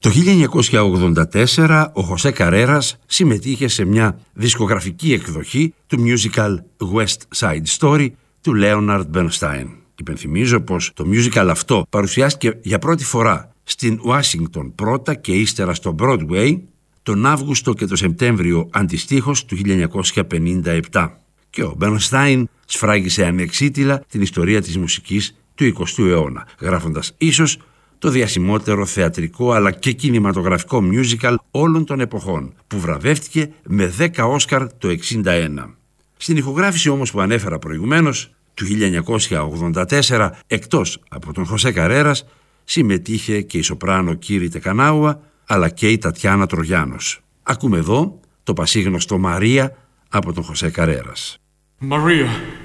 Το 1984 ο Χωσέ Καρέρας συμμετείχε σε μια δισκογραφική εκδοχή του musical West Side Story του Leonard Bernstein. Υπενθυμίζω πως το musical αυτό παρουσιάστηκε για πρώτη φορά στην Ουάσιγκτον πρώτα και ύστερα στο Broadway τον Αύγουστο και τον Σεπτέμβριο αντιστοίχως του 1957. Και ο Bernstein σφράγισε ανεξίτηλα την ιστορία της μουσικής του 20ου αιώνα, γράφοντας ίσως το διασημότερο θεατρικό αλλά και κινηματογραφικό musical όλων των εποχών, που βραβεύτηκε με 10 Όσκαρ το 1961. Στην ηχογράφηση όμως που ανέφερα προηγουμένως, του 1984, εκτός από τον Χωσέ Καρέρας, συμμετείχε και η σοπράνο Κίρι Τεκανάουα, αλλά και η Τατιάνα Τρογιάνος. Ακούμε εδώ το πασίγνωστο Μαρία από τον Χωσέ Καρέρας. Maria.